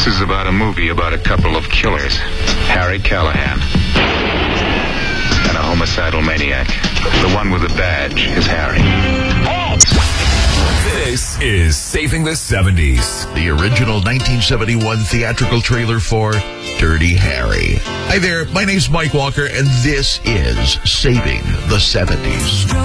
This is about a movie about a couple of killers. Harry Callahan and a homicidal maniac. The one with the badge is Harry. This is Saving the 70s, the original 1971 theatrical trailer for Dirty Harry. Hi there, my name's Mike Walker, and this is Saving the 70s.